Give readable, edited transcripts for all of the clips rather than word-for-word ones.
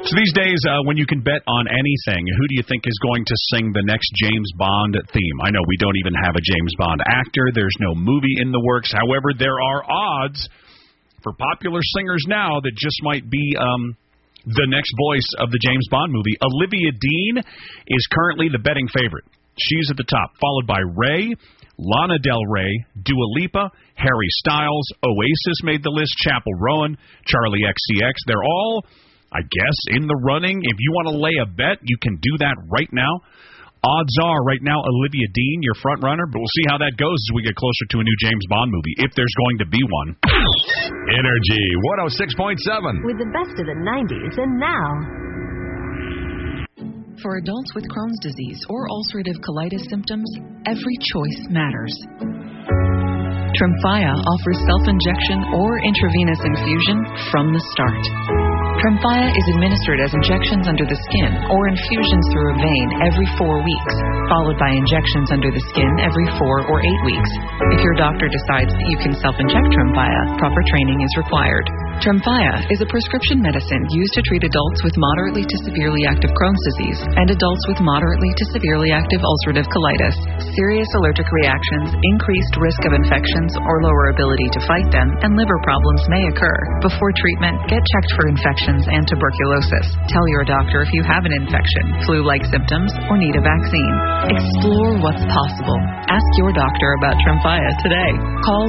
So these days, when you can bet on anything, who do you think is going to sing the next James Bond theme? I know we don't even have a James Bond actor. There's no movie in the works. However, there are odds for popular singers now that just might be the next voice of the James Bond movie. Olivia Dean is currently the betting favorite. She's at the top, followed by Ray, Lana Del Rey, Dua Lipa, Harry Styles, Oasis made the list, Chappell Rowan, Charlie XCX. They're all, I guess, in the running. If you want to lay a bet, you can do that right now. Odds are, right now, Olivia Dean, your front runner, but we'll see how that goes as we get closer to a new James Bond movie, if there's going to be one. Energy 106.7. With the best of the 90s and now. For adults with Crohn's disease or ulcerative colitis symptoms, every choice matters. Tremfya offers self-injection or intravenous infusion from the start. Tremfya is administered as injections under the skin or infusions through a vein every 4 weeks, followed by injections under the skin every 4 or 8 weeks. If your doctor decides that you can self-inject Tremfya, proper training is required. Tremfya is a prescription medicine used to treat adults with moderately to severely active Crohn's disease and adults with moderately to severely active ulcerative colitis. Serious allergic reactions, increased risk of infections or lower ability to fight them, and liver problems may occur. Before treatment, get checked for infections and tuberculosis. Tell your doctor if you have an infection, flu-like symptoms, or need a vaccine. Explore what's possible. Ask your doctor about Tremfya today. Call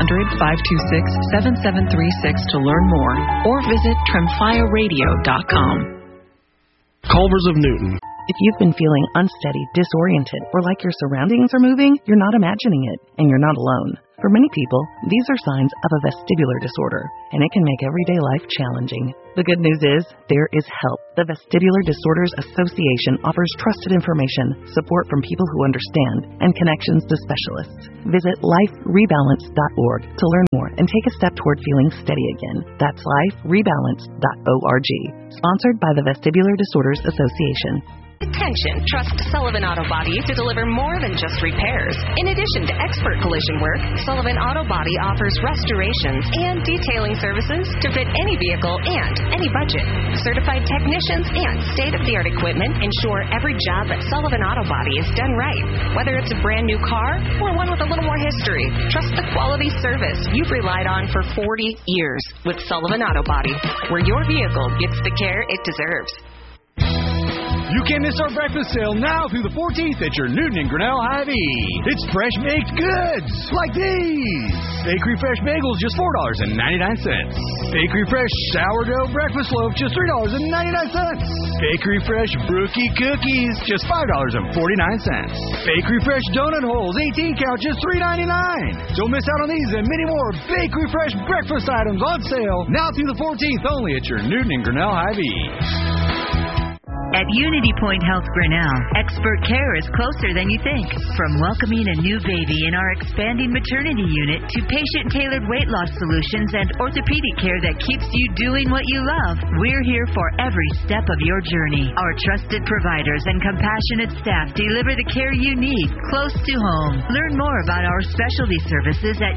1-800-526-7736 to learn more, or visit TremfyaRadio.com. Culver's of Newton. If you've been feeling unsteady, disoriented, or like your surroundings are moving, you're not imagining it, and you're not alone. For many people, these are signs of a vestibular disorder, and it can make everyday life challenging. The good news is, there is help. The Vestibular Disorders Association offers trusted information, support from people who understand, and connections to specialists. Visit liferebalance.org to learn more and take a step toward feeling steady again. That's liferebalance.org. Sponsored by the Vestibular Disorders Association. Attention, trust Sullivan Auto Body to deliver more than just repairs. In addition to expert collision work, Sullivan Auto Body offers restorations and detailing services to fit any vehicle and any budget. Certified technicians and state-of-the-art equipment ensure every job at Sullivan Auto Body is done right. Whether it's a brand new car or one with a little more history, trust the quality service you've relied on for 40 years with Sullivan Auto Body, where your vehicle gets the care it deserves. You can't miss our breakfast sale now through the 14th at your Newton and Grinnell Hy-Vee. It's fresh baked goods like these. Bakery Fresh bagels, just $4.99. Bakery Fresh sourdough breakfast loaf, just $3.99. Bakery Fresh brookie cookies, just $5.49. Bakery Fresh donut holes, 18 count, just $3.99. Don't miss out on these and many more Bakery Fresh breakfast items on sale now through the 14th only at your Newton and Grinnell Hy-Vee. At Unity Point Health Grinnell, expert care is closer than you think. From welcoming a new baby in our expanding maternity unit to patient-tailored weight loss solutions and orthopedic care that keeps you doing what you love, we're here for every step of your journey. Our trusted providers and compassionate staff deliver the care you need close to home. Learn more about our specialty services at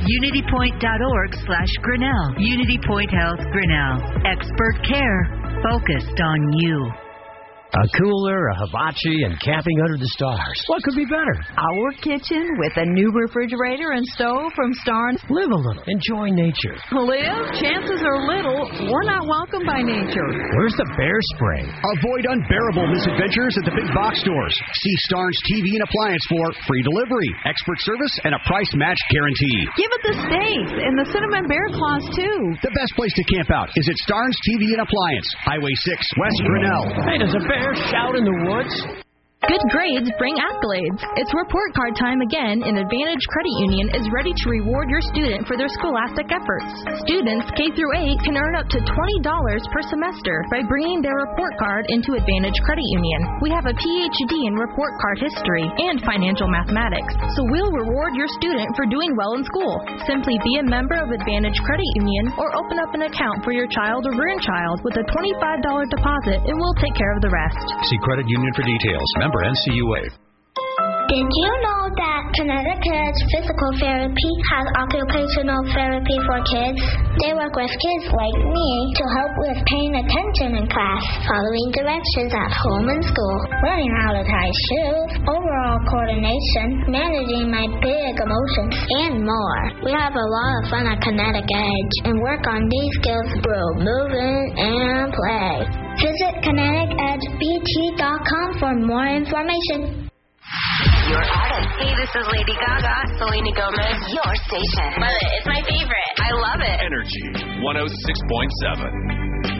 unitypoint.org/Grinnell. Unity Point Health Grinnell. Expert care focused on you. A cooler, a hibachi, and camping under the stars. What could be better? Our kitchen with a new refrigerator and stove from Starnes. Live a little. Enjoy nature. Live? Chances are little. We're not welcome by nature. Where's the bear spray? Avoid unbearable misadventures at the big box stores. See Starnes TV and Appliance for free delivery, expert service, and a price match guarantee. Give it the steaks and the cinnamon bear claws, too. The best place to camp out is at Starnes TV and Appliance, Highway 6, West Grinnell. Hey, does a bear shout in the woods? Good grades bring accolades. It's report card time again, and Advantage Credit Union is ready to reward your student for their scholastic efforts. Students K through 8 can earn up to $20 per semester by bringing their report card into Advantage Credit Union. We have a PhD in report card history and financial mathematics, so we'll reward your student for doing well in school. Simply be a member of Advantage Credit Union or open up an account for your child or grandchild with a $25 deposit, and we'll take care of the rest. See Credit Union for details. Member NCUA. Did you know that Kinetic Edge Physical Therapy has occupational therapy for kids. They work with kids like me to help with paying attention in class, following directions at home and school, learning how to tie shoes, overall coordination, managing my big emotions, and more. We have a lot of fun at Kinetic Edge and work on these skills through movement and play. Visit KineticEdgeBT.com for more information. Your artist. Hey, this is Lady Gaga, Selena Gomez, your station. Love it. It's my favorite. I love it. Energy 106.7.